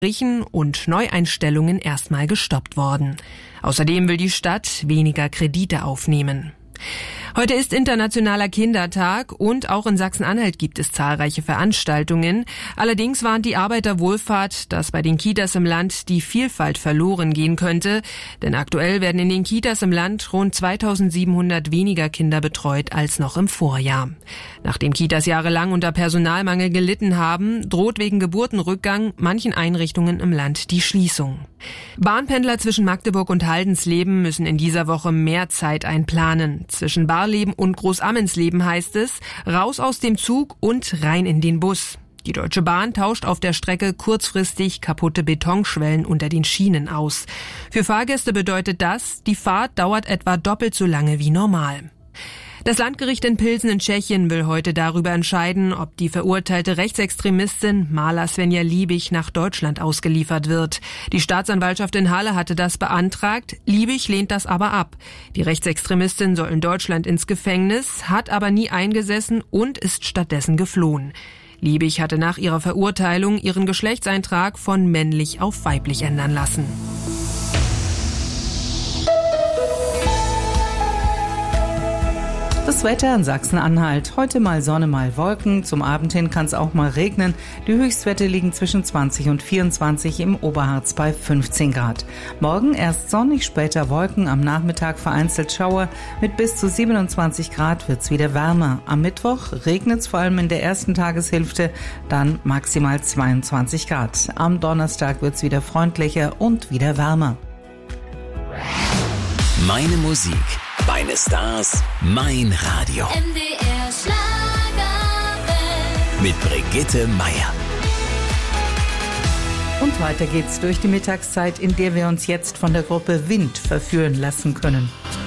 und Neueinstellungen erstmal gestoppt worden. Außerdem will die Stadt weniger Kredite aufnehmen. Heute ist Internationaler Kindertag und auch in Sachsen-Anhalt gibt es zahlreiche Veranstaltungen. Allerdings warnt die Arbeiterwohlfahrt, dass bei den Kitas im Land die Vielfalt verloren gehen könnte. Denn aktuell werden in den Kitas im Land rund 2700 weniger Kinder betreut als noch im Vorjahr. Nachdem Kitas jahrelang unter Personalmangel gelitten haben, droht wegen Geburtenrückgang manchen Einrichtungen im Land die Schließung. Bahnpendler zwischen Magdeburg und Haldensleben müssen in dieser Woche mehr Zeit einplanen. Zwischen Barleben und Großammensleben heißt es, raus aus dem Zug und rein in den Bus. Die Deutsche Bahn tauscht auf der Strecke kurzfristig kaputte Betonschwellen unter den Schienen aus. Für Fahrgäste bedeutet das, die Fahrt dauert etwa doppelt so lange wie normal. Das Landgericht in Pilsen in Tschechien will heute darüber entscheiden, ob die verurteilte Rechtsextremistin Marla Svenja Liebig nach Deutschland ausgeliefert wird. Die Staatsanwaltschaft in Halle hatte das beantragt, Liebig lehnt das aber ab. Die Rechtsextremistin soll in Deutschland ins Gefängnis, hat aber nie eingesessen und ist stattdessen geflohen. Liebig hatte nach ihrer Verurteilung ihren Geschlechtseintrag von männlich auf weiblich ändern lassen. Das Wetter in Sachsen-Anhalt. Heute mal Sonne, mal Wolken. Zum Abend hin kann es auch mal regnen. Die Höchstwerte liegen zwischen 20 und 24 im Oberharz bei 15 Grad. Morgen erst sonnig, später Wolken. Am Nachmittag vereinzelt Schauer. Mit bis zu 27 Grad wird's wieder wärmer. Am Mittwoch regnet's vor allem in der ersten Tageshälfte. Dann maximal 22 Grad. Am Donnerstag wird's wieder freundlicher und wieder wärmer. Meine Musik, meine Stars, mein Radio. MDR Schlagerwelt. Mit Brigitte Meier. Und weiter geht's durch die Mittagszeit, in der wir uns jetzt von der Gruppe Wind verführen lassen können.